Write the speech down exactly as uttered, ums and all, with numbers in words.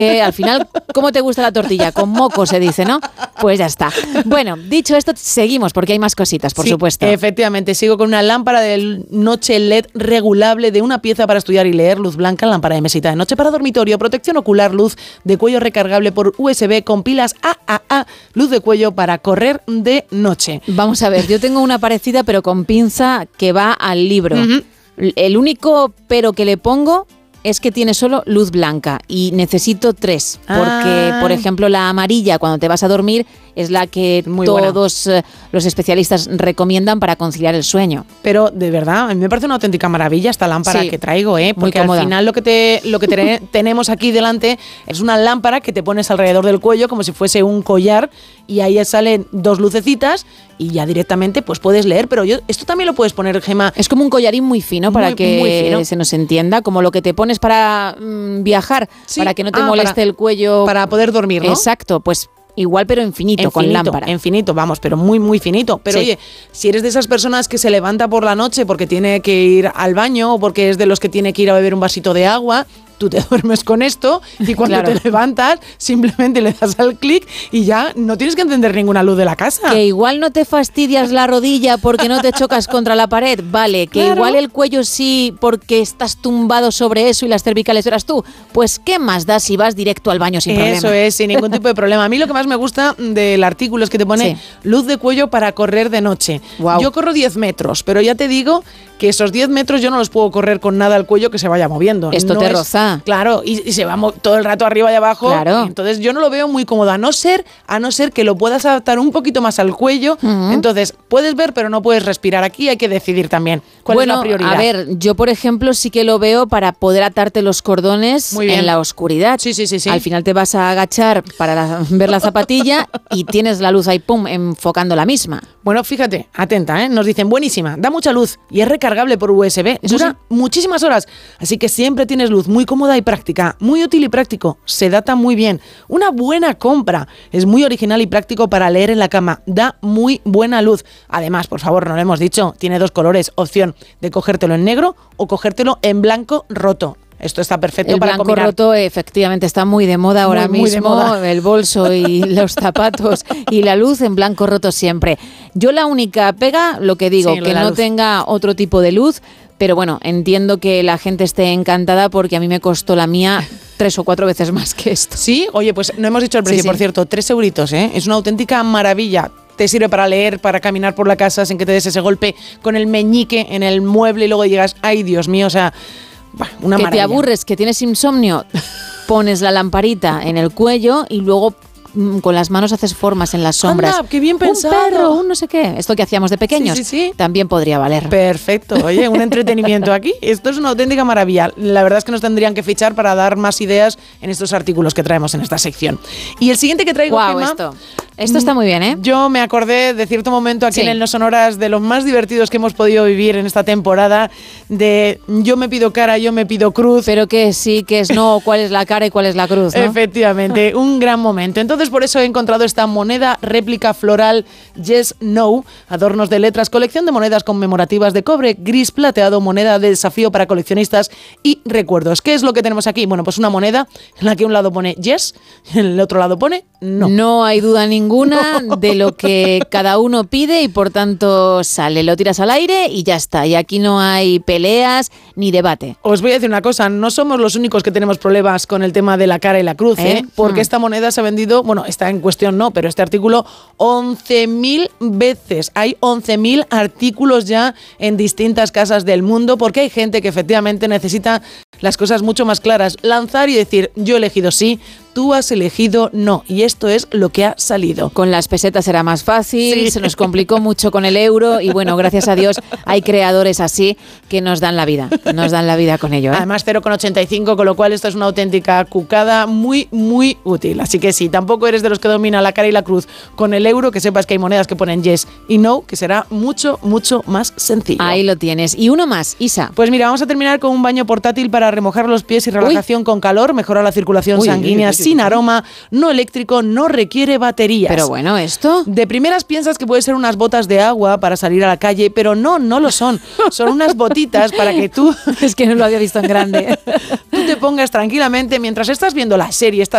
Eh, al final, ¿cómo te gusta la tortilla? Con moco se dice, ¿no? Pues ya está. Bueno, dicho esto, seguimos porque hay más cositas, por sí, supuesto. Efectivamente, sigo con una lámpara de noche L E D regulable de una pieza para estudiar y leer, luz blanca, lámpara de mesita de noche para dormitorio, protección ocular, luz de cuello recargable por U S B con pilas A A A, luz de cuello para correr de noche. Vamos a ver, yo tengo una parecida pero con pinza que va al libro. Uh-huh. El único pero que le pongo es que tiene solo luz blanca y necesito tres, porque, ah. por ejemplo, la amarilla cuando te vas a dormir es la que Muy todos eh, los especialistas recomiendan para conciliar el sueño. Pero, de verdad, a mí me parece una auténtica maravilla esta lámpara sí, que traigo, ¿eh? Porque al final lo que, te, lo que te, tenemos aquí delante es una lámpara que te pones alrededor del cuello como si fuese un collar y ahí salen dos lucecitas y ya directamente pues puedes leer, pero yo esto también lo puedes poner, Gemma. Es como un collarín muy fino para muy, que muy fino. se nos entienda, como lo que te pones para mmm, viajar, sí. para que no te ah, moleste para, el cuello. Para poder dormir, ¿no? Exacto, pues igual pero infinito, infinito, con lámpara. Infinito, vamos, pero muy, muy finito. Pero sí. Oye, si eres de esas personas que se levanta por la noche porque tiene que ir al baño o porque es de los que tiene que ir a beber un vasito de agua, tú te duermes con esto y cuando claro. te levantas simplemente le das al clic y ya no tienes que encender ninguna luz de la casa. Que igual no te fastidias la rodilla porque no te chocas contra la pared, vale, que claro. igual el cuello sí porque estás tumbado sobre eso y las cervicales eras tú, pues ¿qué más da si vas directo al baño sin eso problema? Eso es, sin ningún tipo de problema. A mí lo que más me gusta del artículo es que te pone sí. luz de cuello para correr de noche. Wow. Yo corro diez metros, pero ya te digo que esos diez metros yo no los puedo correr con nada al cuello que se vaya moviendo. Esto no te es, roza. Claro, y, y se va todo el rato arriba y abajo. Claro. Entonces yo no lo veo muy cómodo, a no ser, a no ser que lo puedas adaptar un poquito más al cuello. Uh-huh. Entonces puedes ver, pero no puedes respirar. Aquí hay que decidir también cuál bueno, es la prioridad. A ver, yo por ejemplo sí que lo veo para poder atarte los cordones en la oscuridad. Sí, sí, sí, sí. Al final te vas a agachar para la, ver la zapatilla y tienes la luz ahí, pum, enfocando la misma. Bueno, fíjate, atenta, ¿eh? Nos dicen, buenísima, da mucha luz y es recargable por U S B. Eso dura sí. muchísimas horas, así que siempre tienes luz, muy cómoda y práctica, muy útil y práctico, se data muy bien. Una buena compra, es muy original y práctico para leer en la cama, da muy buena luz. Además, por favor, no lo hemos dicho, tiene dos colores, opción de cogértelo en negro o cogértelo en blanco roto. Esto está perfecto el para blanco combinar. roto efectivamente está muy de moda ahora muy, muy mismo, moda. El bolso y los zapatos y la luz en blanco roto siempre. Yo la única pega, lo que digo, sí, que no luz. tenga otro tipo de luz, pero bueno, entiendo que la gente esté encantada porque a mí me costó la mía tres o cuatro veces más que esto. Sí, oye, pues no hemos dicho el precio, sí, sí. por cierto, tres euritos, ¿eh? Es una auténtica maravilla. Te sirve para leer, para caminar por la casa sin que te des ese golpe con el meñique en el mueble y luego llegas, ay Dios mío, o sea... Una que maravilla. Te aburres, que tienes insomnio, pones la lamparita en el cuello y luego mm, con las manos haces formas en las sombras. Anda, qué bien pensado. Un perro, un no sé qué. Esto que hacíamos de pequeños sí, sí, sí. también podría valer. Perfecto. Oye, un entretenimiento aquí. Esto es una auténtica maravilla. La verdad es que nos tendrían que fichar para dar más ideas en estos artículos que traemos en esta sección. Y el siguiente que traigo, wow, Gemma, esto. Esto está muy bien, ¿eh? Yo me acordé de cierto momento aquí sí. en el No Sonoras de los más divertidos que hemos podido vivir en esta temporada, de yo me pido cara, yo me pido cruz. Pero que sí, que es no, cuál es la cara y cuál es la cruz, ¿no? Efectivamente, un gran momento. Entonces por eso he encontrado esta moneda réplica floral Yes, No, adornos de letras, colección de monedas conmemorativas de cobre, gris plateado, moneda de desafío para coleccionistas y recuerdos. ¿Qué es lo que tenemos aquí? Bueno, pues una moneda en la que un lado pone yes y en el otro lado pone no. No hay duda ninguna. Ninguna de lo que cada uno pide y por tanto sale, lo tiras al aire y ya está. Y aquí no hay peleas ni debate. Os voy a decir una cosa, no somos los únicos que tenemos problemas con el tema de la cara y la cruz, ¿eh? ¿Eh? Porque hmm. esta moneda se ha vendido, bueno, está en cuestión no, pero este artículo once mil veces. Hay once mil artículos ya en distintas casas del mundo porque hay gente que efectivamente necesita las cosas mucho más claras. Lanzar y decir, yo he elegido sí, tú has elegido no. Y esto es lo que ha salido. Con las pesetas era más fácil, sí. se nos complicó mucho con el euro y bueno, gracias a Dios hay creadores así que nos dan la vida, nos dan la vida con ello, ¿eh? Además cero coma ochenta y cinco, con lo cual esto es una auténtica cucada muy, muy útil. Así que si tampoco eres de los que domina la cara y la cruz con el euro, que sepas que hay monedas que ponen yes y no, que será mucho, mucho más sencillo. Ahí lo tienes. Y uno más, Isa. Pues mira, vamos a terminar con un baño portátil para remojar los pies y relajación Uy. con calor, mejora la circulación Uy, sanguínea uy, uy, uy, sin aroma, no eléctrico, no requiere baterías. Pero bueno, ¿esto? De primeras piensas que puede ser unas botas de agua para salir a la calle, pero no, no lo son. Son unas botitas para que tú... Es que no lo había visto en grande. Tú te pongas tranquilamente mientras estás viendo la serie, estás